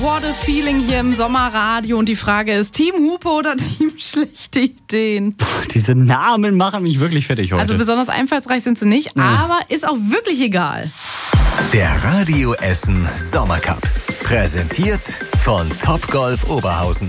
What a Feeling hier im Sommerradio. Und die Frage ist, Team Hupe oder Team Schlechte Ideen? Diese Namen machen mich wirklich fertig heute. Also besonders einfallsreich sind sie nicht, aber ist auch wirklich egal. Der Radio Essen Sommercup. Präsentiert von Topgolf Oberhausen.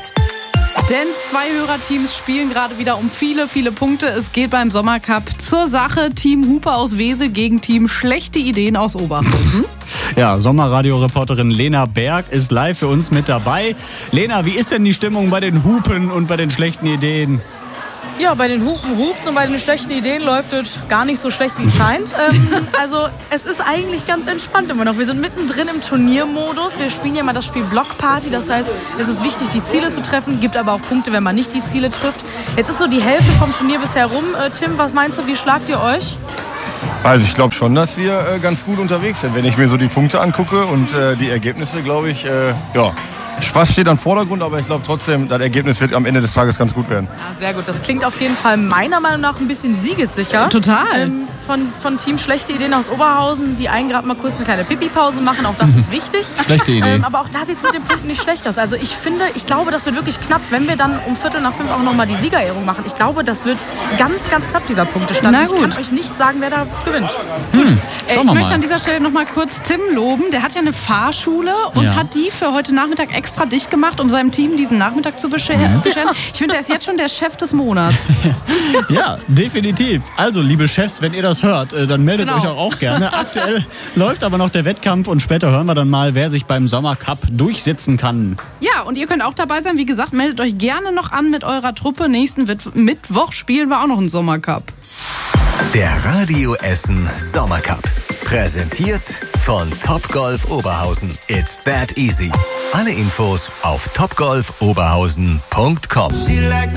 Denn 2 Hörerteams spielen gerade wieder um viele, viele Punkte. Es geht beim Sommercup zur Sache. Team Hupe aus Wesel gegen Team Schlechte Ideen aus Oberhausen. Ja, Sommerradio-Reporterin Lena Berg ist live für uns mit dabei. Lena, wie ist denn die Stimmung bei den Hupen und bei den schlechten Ideen? Ja, bei den Hupen hupt's und bei den schlechten Ideen läuft es gar nicht so schlecht, wie es scheint. Also es ist eigentlich ganz entspannt immer noch. Wir sind mittendrin im Turniermodus. Wir spielen ja mal das Spiel Blockparty. Das heißt, es ist wichtig, die Ziele zu treffen. Gibt aber auch Punkte, wenn man nicht die Ziele trifft. Jetzt ist so die Hälfte vom Turnier bisher rum. Tim, was meinst du, wie schlagt ihr euch? Also ich glaube schon, dass wir ganz gut unterwegs sind. Wenn ich mir so die Punkte angucke und die Ergebnisse, glaube ich, ja. Spaß steht am Vordergrund, aber ich glaube trotzdem, das Ergebnis wird am Ende des Tages ganz gut werden. Ja, sehr gut. Das klingt auf jeden Fall meiner Meinung nach ein bisschen siegessicher. Total. Von Team Schlechte Ideen aus Oberhausen, die einen gerade mal kurz eine kleine Pipi-Pause machen. Auch das ist wichtig. Schlechte Idee. Aber auch da sieht es mit den Punkten nicht schlecht aus. Also ich glaube, das wird wirklich knapp, wenn wir dann um 4:45 auch nochmal die Siegerehrung machen. Ich glaube, das wird ganz, ganz knapp, dieser Punktestand. Na Ich gut. kann euch nicht sagen, wer da gewinnt. Ich möchte an dieser Stelle noch mal kurz Tim loben. Der hat ja eine Fahrschule und hat die für heute Nachmittag extra dicht gemacht, um seinem Team diesen Nachmittag zu bescheren. Ich finde, er ist jetzt schon der Chef des Monats. Ja, definitiv. Also, liebe Chefs, wenn ihr das hört, dann meldet euch auch gerne. Aktuell läuft aber noch der Wettkampf und später hören wir dann mal, wer sich beim Sommercup durchsetzen kann. Ja, und ihr könnt auch dabei sein. Wie gesagt, meldet euch gerne noch an mit eurer Truppe. Nächsten Mittwoch spielen wir auch noch einen Sommercup. Der Radio Essen Sommercup. Präsentiert von Topgolf Oberhausen. It's that easy. Alle Infos auf topgolfoberhausen.com.